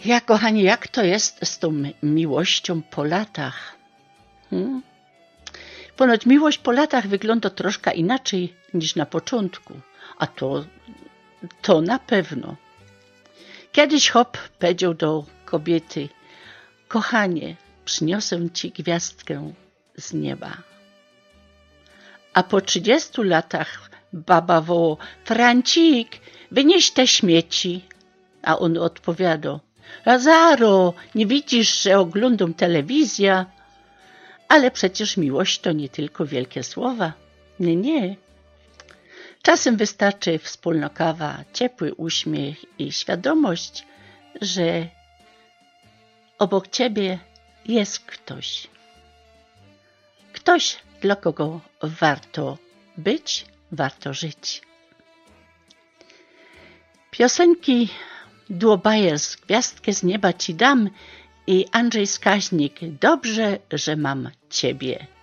Ja, kochani, jak to jest z tą miłością po latach? Ponoć miłość po latach wygląda troszkę inaczej niż na początku, a to na pewno. Kiedyś chłop powiedział do kobiety: kochanie, przyniosę ci gwiazdkę z nieba. A po 30 latach baba woła: Francik, wynieś te śmieci. A on odpowiada: Lazaro, nie widzisz, że oglądam telewizję? Ale przecież miłość to nie tylko wielkie słowa. Nie. Czasem wystarczy wspólna kawa, ciepły uśmiech i świadomość, że obok ciebie jest ktoś. Ktoś, dla kogo warto być, warto żyć. Piosenki Duo Byers, Gwiazdkę z nieba ci dam, i Andrzej Skaźnik, Dobrze, że mam ciebie.